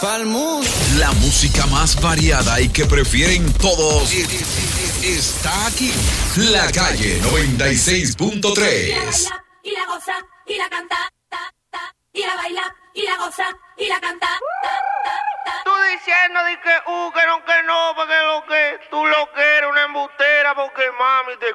Pa'l mundo. La música más variada y que prefieren todos está aquí. La Calle 96.3. Y la goza, y la canta, y la baila, y la goza, y la canta. Tú diciendo de que no, porque lo que tú lo que eres una embustera, porque mami te